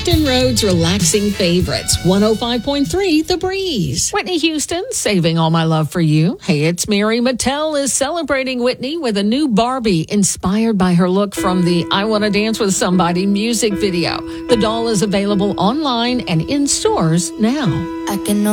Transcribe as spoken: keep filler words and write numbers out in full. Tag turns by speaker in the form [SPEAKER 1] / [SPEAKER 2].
[SPEAKER 1] Hampton Road's relaxing favorites. one oh five point three The Breeze.
[SPEAKER 2] Whitney Houston, Saving All My Love for You. Hey, it's Mary. Mattel is celebrating Whitney with a new Barbie inspired by her look from the I Want to Dance with Somebody music video. The doll is available online and in stores now.
[SPEAKER 3] I can